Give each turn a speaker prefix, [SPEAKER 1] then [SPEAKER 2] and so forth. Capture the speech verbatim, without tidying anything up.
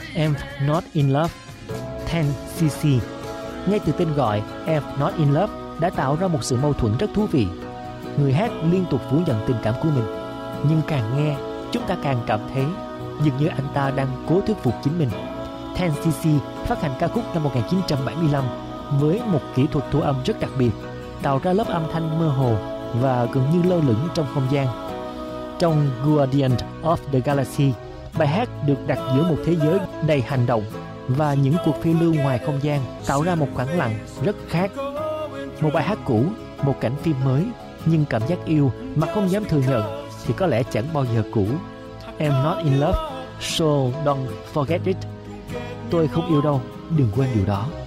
[SPEAKER 1] I'm Not In Love, ten xê xê. Ngay từ tên gọi I'm Not In Love đã tạo ra một sự mâu thuẫn rất thú vị. Người hát liên tục phủ nhận tình cảm của mình, nhưng càng nghe, chúng ta càng cảm thấy dường như anh ta đang cố thuyết phục chính mình. ten xê xê phát hành ca khúc năm một nghìn chín trăm bảy mươi lăm với một kỹ thuật thu âm rất đặc biệt, tạo ra lớp âm thanh mơ hồ và gần như lơ lửng trong không gian. Trong Guardian of the Galaxy, bài hát được đặt giữa một thế giới đầy hành động và những cuộc phiêu lưu ngoài không gian tạo ra một khoảng lặng rất khác. Một bài hát cũ, một cảnh phim mới, nhưng cảm giác yêu mà không dám thừa nhận thì có lẽ chẳng bao giờ cũ. I'm not in love, so don't forget it. Tôi không yêu đâu, đừng quên điều đó.